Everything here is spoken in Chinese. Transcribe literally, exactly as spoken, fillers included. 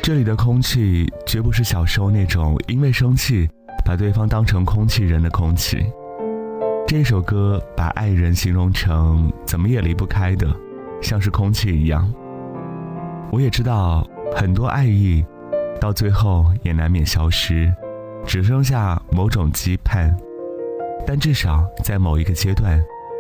这里的空气绝不是小时候那种因为生气把对方当成空气人的空气。这首歌把爱人形容成怎么也离不开的，像是空气一样。我也知道很多爱意到最后也难免消失，只剩下某种羁绊，但至少在某一个阶段